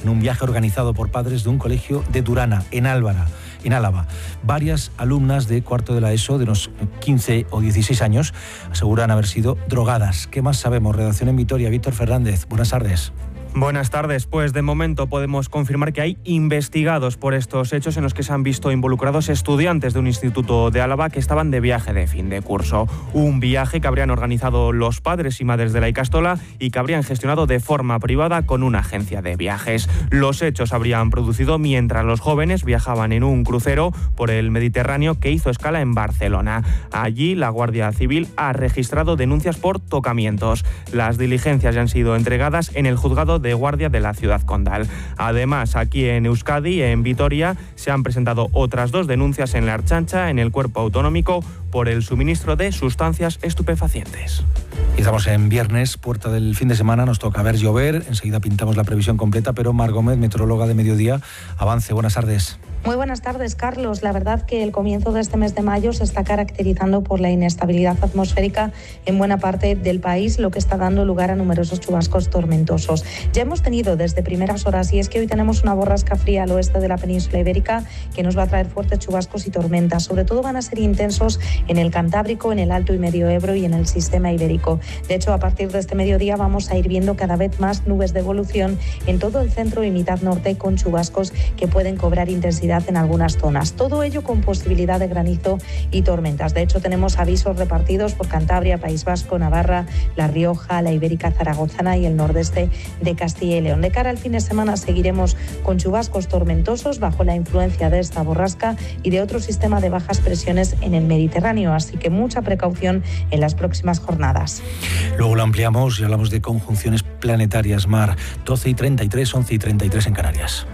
en un viaje organizado por padres de un colegio de Durana, en Álava. Varias alumnas de cuarto de la ESO, de unos 15 o 16 años, aseguran haber sido drogadas. ¿Qué más sabemos? Redacción en Vitoria, Víctor Fernández. Buenas tardes. Buenas tardes. Pues de momento podemos confirmar que hay investigados por estos hechos en los que se han visto involucrados estudiantes de un instituto de Álava que estaban de viaje de fin de curso. Un viaje que habrían organizado los padres y madres de la Ikastola y que habrían gestionado de forma privada con una agencia de viajes. Los hechos habrían producido mientras los jóvenes viajaban en un crucero por el Mediterráneo que hizo escala en Barcelona. Allí la Guardia Civil ha registrado denuncias por tocamientos. Las diligencias ya han sido entregadas en el juzgado de guardia de la ciudad condal. Además, aquí en Euskadi, en Vitoria, se han presentado otras 2 denuncias en la Ertzaintza, en el cuerpo autonómico, por el suministro de sustancias estupefacientes. Y estamos en viernes, puerta del fin de semana, nos toca ver llover, enseguida pintamos la previsión completa, pero Mar Gómez, meteoróloga de Mediodía, avance. Buenas tardes. Muy buenas tardes, Carlos. La verdad que el comienzo de este mes de mayo se está caracterizando por la inestabilidad atmosférica en buena parte del país, lo que está dando lugar a numerosos chubascos tormentosos. Ya hemos tenido desde primeras horas, y es que hoy tenemos una borrasca fría al oeste de la península ibérica que nos va a traer fuertes chubascos y tormentas. Sobre todo van a ser intensos en el Cantábrico, en el Alto y Medio Ebro y en el sistema ibérico. De hecho, a partir de este mediodía vamos a ir viendo cada vez más nubes de evolución en todo el centro y mitad norte, con chubascos que pueden cobrar intensidad en algunas zonas. Todo ello con posibilidad de granizo y tormentas. De hecho, tenemos avisos repartidos por Cantabria, País Vasco, Navarra, La Rioja, la Ibérica Zaragozana y el nordeste de Castilla y León. De cara al fin de semana seguiremos con chubascos tormentosos bajo la influencia de esta borrasca y de otro sistema de bajas presiones en el Mediterráneo, así que mucha precaución en las próximas jornadas. Luego lo ampliamos y hablamos de conjunciones planetarias. Mar, 12:33, 11:33 en Canarias.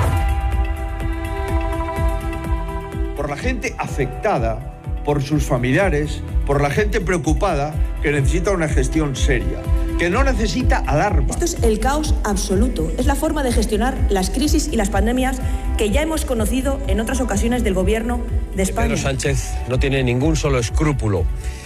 Por la gente afectada, por sus familiares, por la gente preocupada que necesita una gestión seria, que no necesita alarma. Esto es el caos absoluto. Es la forma de gestionar las crisis y las pandemias que ya hemos conocido en otras ocasiones del gobierno de España. Pedro Sánchez no tiene ningún solo escrúpulo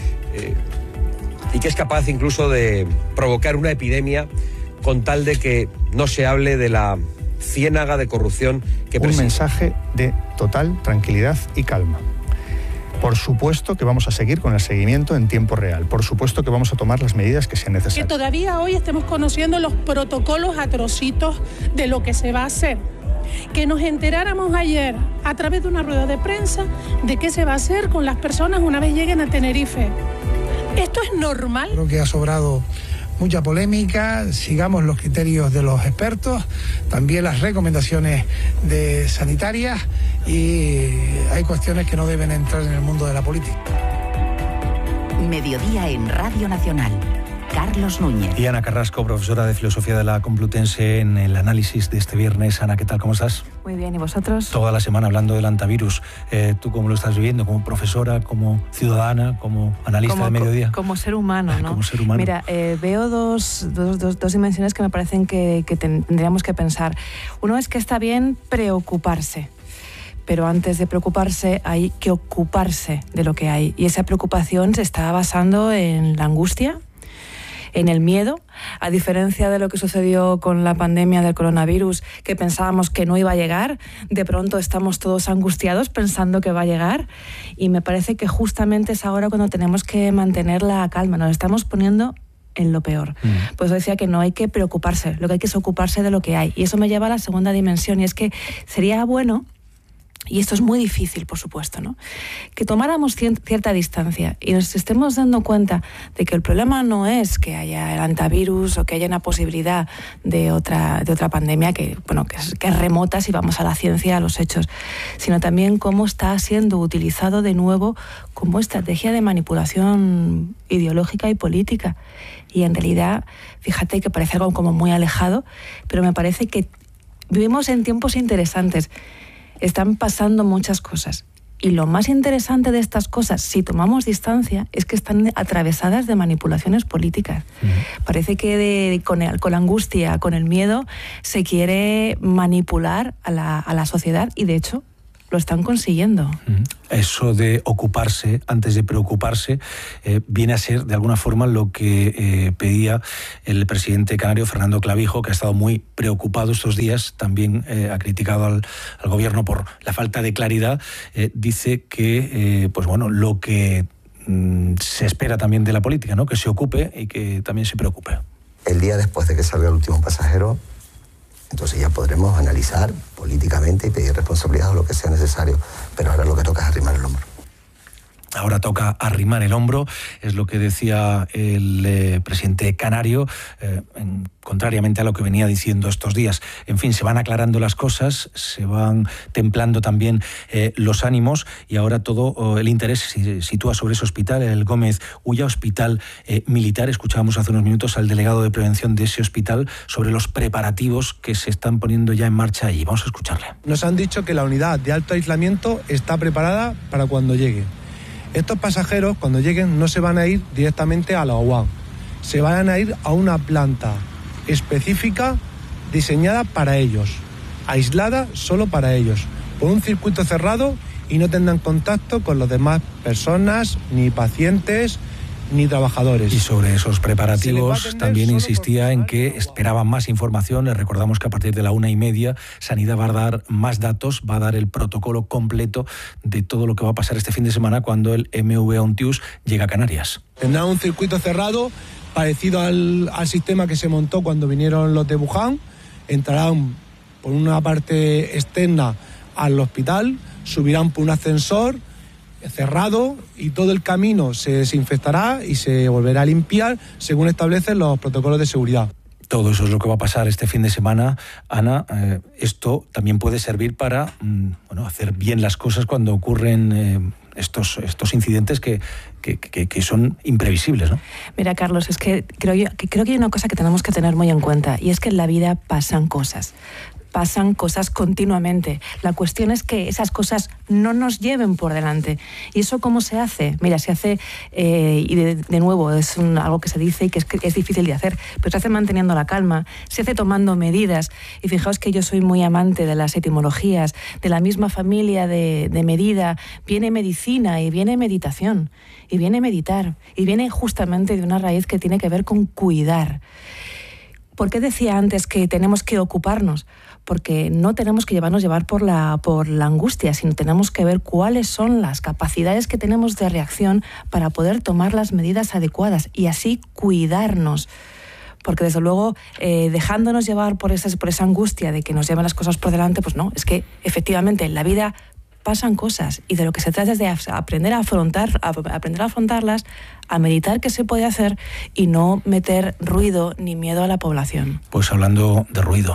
y que es capaz incluso de provocar una epidemia con tal de que no se hable de la ciénaga de corrupción que preside. Un mensaje de total tranquilidad y calma. Por supuesto que vamos a seguir con el seguimiento en tiempo real. Por supuesto que vamos a tomar las medidas que sean necesarias. Que todavía hoy estemos conociendo los protocolos atrocitos de lo que se va a hacer. Que nos enteráramos ayer a través de una rueda de prensa de qué se va a hacer con las personas una vez lleguen a Tenerife. ¿Esto es normal? Creo que ha sobrado mucha polémica, sigamos los criterios de los expertos, también las recomendaciones sanitarias, y hay cuestiones que no deben entrar en el mundo de la política. Mediodía en Radio Nacional. Carlos Núñez. Y Ana Carrasco, profesora de Filosofía de la Complutense, en el análisis de este viernes. Ana, ¿qué tal? ¿Cómo estás? Muy bien, ¿y vosotros? Toda la semana hablando del antivirus. ¿Tú cómo lo estás viviendo? ¿Como profesora, como ciudadana, como analista de Mediodía? Como ser humano, ¿no? Como ser humano. Mira, veo dos dimensiones que me parecen que tendríamos que pensar. Uno es que está bien preocuparse, pero antes de preocuparse hay que ocuparse de lo que hay. Y esa preocupación se está basando en la angustia, en el miedo, a diferencia de lo que sucedió con la pandemia del coronavirus, que pensábamos que no iba a llegar, de pronto estamos todos angustiados pensando que va a llegar, y me parece que justamente es ahora cuando tenemos que mantener la calma, nos estamos poniendo en lo peor. Por eso decía que no hay que preocuparse, lo que hay que es ocuparse de lo que hay, y eso me lleva a la segunda dimensión, y es que sería bueno, y esto es muy difícil, por supuesto, ¿no?, que tomáramos cierta distancia y nos estemos dando cuenta de que el problema no es que haya el antivirus o que haya una posibilidad de otra pandemia que es remota si vamos a la ciencia, a los hechos, sino también cómo está siendo utilizado de nuevo como estrategia de manipulación ideológica y política. Y en realidad, fíjate que parece algo como muy alejado, pero me parece que vivimos en tiempos interesantes. Están pasando muchas cosas. Y lo más interesante de estas cosas, si tomamos distancia, es que están atravesadas de manipulaciones políticas. Parece que con la angustia, con el miedo, se quiere manipular a la sociedad, y de hecho lo están consiguiendo. Eso de ocuparse antes de preocuparse viene a ser de alguna forma lo que pedía el presidente canario Fernando Clavijo, que ha estado muy preocupado estos días, también ha criticado al gobierno por la falta de claridad. Dice que pues bueno, lo que se espera también de la política, ¿no? Que se ocupe y que también se preocupe. El día después de que salga el último pasajero, entonces ya podremos analizar políticamente y pedir responsabilidad o lo que sea necesario. Pero ahora lo que toca es arrimar el hombro. Ahora toca arrimar el hombro, es lo que decía el presidente canario, contrariamente a lo que venía diciendo estos días. En fin, se van aclarando las cosas, se van templando también los ánimos, y ahora todo el interés se sitúa sobre ese hospital, el Gómez Ulla, hospital militar. Escuchábamos hace unos minutos al delegado de prevención de ese hospital sobre los preparativos que se están poniendo ya en marcha allí. Vamos a escucharle. Nos han dicho que la unidad de alto aislamiento está preparada para cuando llegue. Estos pasajeros, cuando lleguen, no se van a ir directamente a la UAM. Se van a ir a una planta específica diseñada para ellos, aislada solo para ellos, por un circuito cerrado, y no tendrán contacto con las demás personas, ni pacientes, ni trabajadores. Y sobre esos preparativos también insistía en que esperaban más información. Les recordamos que a partir de la 1:30 Sanidad va a dar más datos, va a dar el protocolo completo de todo lo que va a pasar este fin de semana cuando el MV Ontius llega a Canarias. Tendrá un circuito cerrado parecido al sistema que se montó cuando vinieron los de Wuhan. Entrarán por una parte externa al hospital, subirán por un ascensor cerrado y todo el camino se desinfectará y se volverá a limpiar según establecen los protocolos de seguridad. Todo eso es lo que va a pasar este fin de semana, Ana. Esto también puede servir para hacer bien las cosas cuando ocurren estos incidentes que son imprevisibles, ¿no? Mira, Carlos, es que creo que hay una cosa que tenemos que tener muy en cuenta, y es que en la vida pasan cosas continuamente. La cuestión es que esas cosas no nos lleven por delante. ¿Y eso cómo se hace? Mira, se hace, y de nuevo, es algo que se dice y que es difícil de hacer, pero se hace manteniendo la calma, se hace tomando medidas. Y fijaos que yo soy muy amante de las etimologías, de la misma familia de medida. Viene medicina y viene meditación, y viene meditar, y viene justamente de una raíz que tiene que ver con cuidar. ¿Por qué decía antes que tenemos que ocuparnos? Porque no tenemos que llevar por la angustia, sino tenemos que ver cuáles son las capacidades que tenemos de reacción para poder tomar las medidas adecuadas y así cuidarnos. Porque desde luego, dejándonos llevar por esa angustia de que nos lleven las cosas por delante, pues no, es que efectivamente en la vida pasan cosas, y de lo que se trata es de aprender a afrontarlas, a meditar qué se puede hacer y no meter ruido ni miedo a la población. Pues hablando de ruido.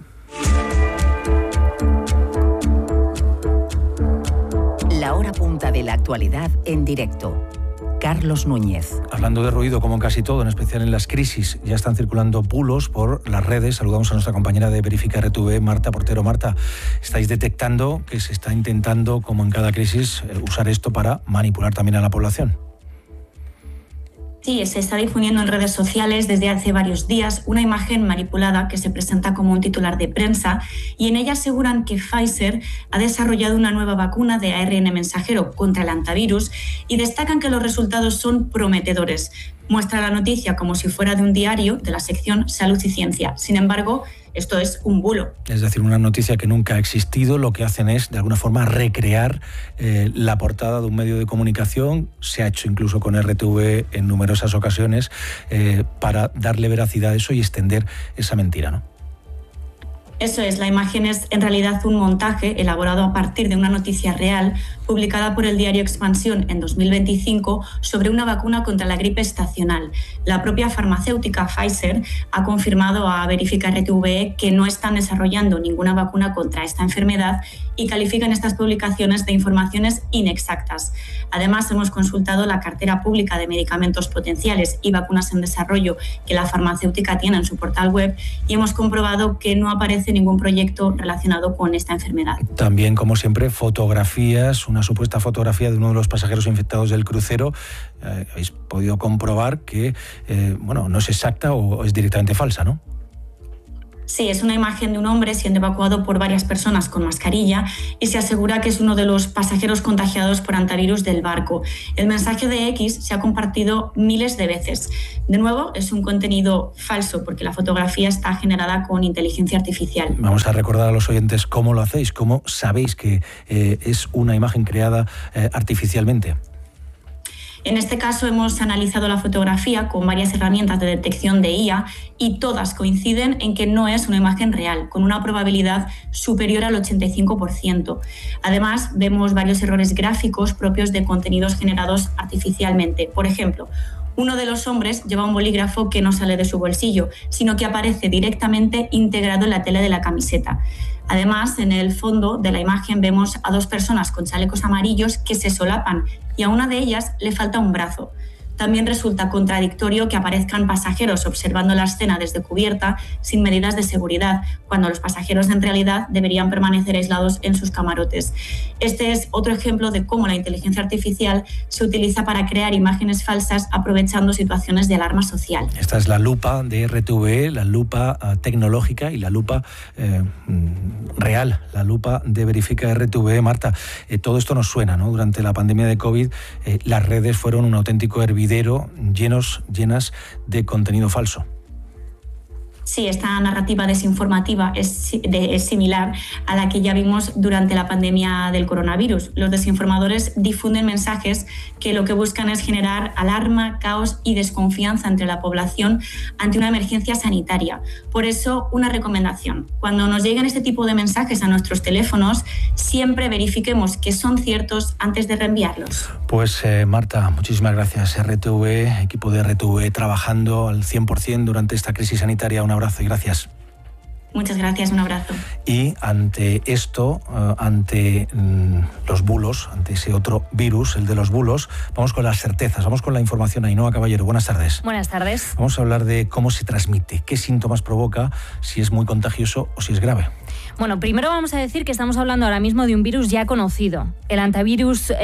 La hora punta de la actualidad en directo. Carlos Núñez. Hablando de ruido, como en casi todo, en especial en las crisis, ya están circulando bulos por las redes. Saludamos a nuestra compañera de Verifica RTV, Marta Portero. Marta, ¿estáis detectando que se está intentando, como en cada crisis, usar esto para manipular también a la población? Sí, se está difundiendo en redes sociales desde hace varios días una imagen manipulada que se presenta como un titular de prensa, y en ella aseguran que Pfizer ha desarrollado una nueva vacuna de ARN mensajero contra el hantavirus y destacan que los resultados son prometedores. Muestra la noticia como si fuera de un diario de la sección Salud y Ciencia. Sin embargo, esto es un bulo. Es decir, una noticia que nunca ha existido. Lo que hacen es, de alguna forma, recrear la portada de un medio de comunicación. Se ha hecho incluso con RTV en numerosas ocasiones para darle veracidad a eso y extender esa mentira, ¿no? Eso es, la imagen es en realidad un montaje elaborado a partir de una noticia real publicada por el diario Expansión en 2025 sobre una vacuna contra la gripe estacional. La propia farmacéutica Pfizer ha confirmado a Verifica RTV que no están desarrollando ninguna vacuna contra esta enfermedad y califican estas publicaciones de informaciones inexactas. Además, hemos consultado la cartera pública de medicamentos potenciales y vacunas en desarrollo que la farmacéutica tiene en su portal web y hemos comprobado que no aparece ningún proyecto relacionado con esta enfermedad. También, como siempre, fotografías, una supuesta fotografía de uno de los pasajeros infectados del crucero. Habéis podido comprobar que no es exacta o es directamente falsa, ¿no? Sí, es una imagen de un hombre siendo evacuado por varias personas con mascarilla y se asegura que es uno de los pasajeros contagiados por hantavirus del barco. El mensaje de X se ha compartido miles de veces. De nuevo, es un contenido falso porque la fotografía está generada con inteligencia artificial. Vamos a recordar a los oyentes cómo lo hacéis, cómo sabéis que es una imagen creada artificialmente. En este caso hemos analizado la fotografía con varias herramientas de detección de IA y todas coinciden en que no es una imagen real, con una probabilidad superior al 85%. Además, vemos varios errores gráficos propios de contenidos generados artificialmente. Por ejemplo, uno de los hombres lleva un bolígrafo que no sale de su bolsillo, sino que aparece directamente integrado en la tela de la camiseta. Además, en el fondo de la imagen vemos a 2 personas con chalecos amarillos que se solapan y a una de ellas le falta un brazo. También resulta contradictorio que aparezcan pasajeros observando la escena desde cubierta sin medidas de seguridad, cuando los pasajeros en realidad deberían permanecer aislados en sus camarotes. Este es otro ejemplo de cómo la inteligencia artificial se utiliza para crear imágenes falsas aprovechando situaciones de alarma social. Esta es la lupa de RTVE, la lupa tecnológica y la lupa real, la lupa de Verifica RTVE. Marta, todo esto nos suena, ¿no? Durante la pandemia de COVID, las redes fueron un auténtico hervidero llenas de contenido falso. Sí, esta narrativa desinformativa es similar a la que ya vimos durante la pandemia del coronavirus. Los desinformadores difunden mensajes que lo que buscan es generar alarma, caos y desconfianza entre la población ante una emergencia sanitaria. Por eso, una recomendación. Cuando nos lleguen este tipo de mensajes a nuestros teléfonos, siempre verifiquemos que son ciertos antes de reenviarlos. Pues Marta, muchísimas gracias. RTV, equipo de RTV trabajando al 100% durante esta crisis sanitaria. Un abrazo y gracias. Muchas gracias, un abrazo. Y ante esto, ante los bulos, ante ese otro virus, el de los bulos, vamos con las certezas, vamos con la información. Ainhoa Caballero, buenas tardes. Buenas tardes. Vamos a hablar de cómo se transmite, qué síntomas provoca, si es muy contagioso o si es grave. Bueno, primero vamos a decir que estamos hablando ahora mismo de un virus ya conocido. El hantavirus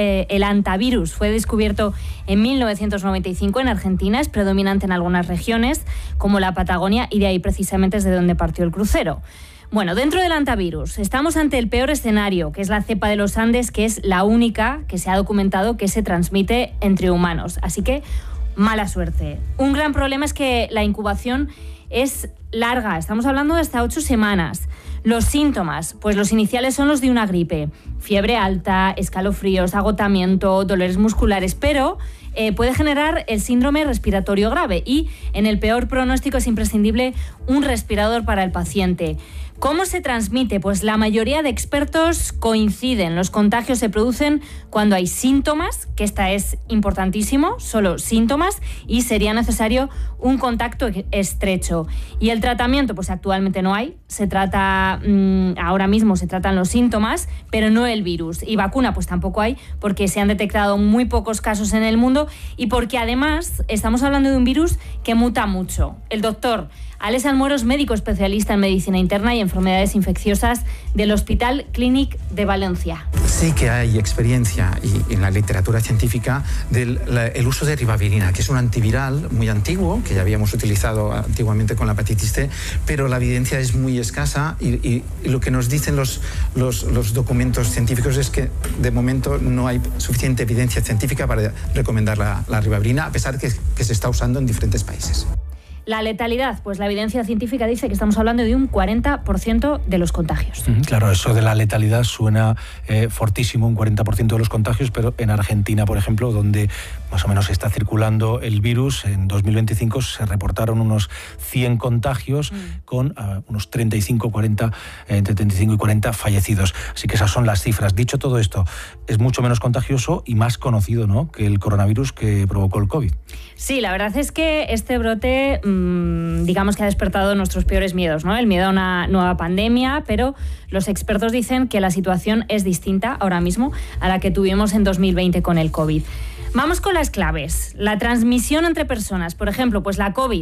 fue descubierto en 1995 en Argentina, es predominante en algunas regiones, como la Patagonia, y de ahí precisamente es de donde partió el crucero. Bueno, dentro del hantavirus estamos ante el peor escenario, que es la cepa de los Andes, que es la única que se ha documentado que se transmite entre humanos. Así que, mala suerte. Un gran problema es que la incubación es larga, estamos hablando de hasta 8 semanas. Los síntomas, pues los iniciales son los de una gripe. Fiebre alta, escalofríos, agotamiento, dolores musculares, pero puede generar el síndrome respiratorio grave y en el peor pronóstico es imprescindible un respirador para el paciente. ¿Cómo se transmite? Pues la mayoría de expertos coinciden. Los contagios se producen cuando hay síntomas, que esta es importantísimo, solo síntomas, y sería necesario un contacto estrecho. Y el tratamiento, pues actualmente no hay. Se trata, ahora mismo se tratan los síntomas, pero no el virus. Y vacuna, pues tampoco hay, porque se han detectado muy pocos casos en el mundo y porque además estamos hablando de un virus que muta mucho. El doctor Alex Almuero es médico especialista en medicina interna y enfermedades infecciosas del Hospital Clínic de Valencia. Sí que hay experiencia y en la literatura científica del uso de ribavirina, que es un antiviral muy antiguo, que ya habíamos utilizado antiguamente con la hepatitis C, pero la evidencia es muy escasa y lo que nos dicen los documentos científicos es que de momento no hay suficiente evidencia científica para recomendar la ribavirina, a pesar que se está usando en diferentes países. La letalidad, pues la evidencia científica dice que estamos hablando de un 40% de los contagios. Claro, eso de la letalidad suena fortísimo, un 40% de los contagios, pero en Argentina, por ejemplo, donde más o menos está circulando el virus, en 2025 se reportaron unos 100 contagios con unos 35, 40, entre 35 y 40 fallecidos. Así que esas son las cifras. Dicho todo esto, es mucho menos contagioso y más conocido, ¿no?, que el coronavirus que provocó el COVID. Sí, la verdad es que este brote, digamos que ha despertado nuestros peores miedos, ¿no? El miedo a una nueva pandemia, pero los expertos dicen que la situación es distinta ahora mismo a la que tuvimos en 2020 con el COVID. Vamos con las claves. La transmisión entre personas, por ejemplo, pues la COVID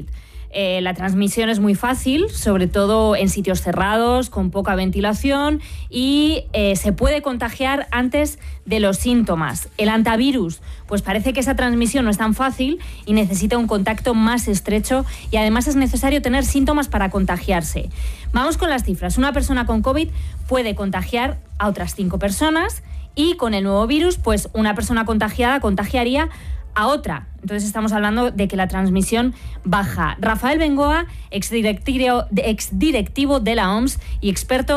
la transmisión es muy fácil, sobre todo en sitios cerrados, con poca ventilación, y se puede contagiar antes de los síntomas. El antivirus, pues parece que esa transmisión no es tan fácil y necesita un contacto más estrecho, y además es necesario tener síntomas para contagiarse. Vamos con las cifras. Una persona con COVID puede contagiar a otras 5 personas, y con el nuevo virus, pues una persona contagiada contagiaría a otra. Entonces estamos hablando de que la transmisión baja. Rafael Bengoa, exdirectivo de la OMS y experto